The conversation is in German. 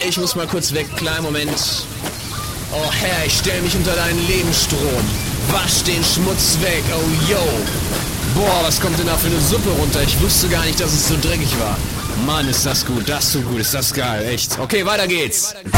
ich muss mal kurz weg. Kleinen Moment. Oh Herr, ich stell mich unter deinen Lebensstrom. Wasch den Schmutz weg. Oh yo. Boah, was kommt denn da für eine Suppe runter? Ich wusste gar nicht, dass es so dreckig war. Mann, ist das gut, das so gut, ist das geil, echt. Okay, weiter geht's.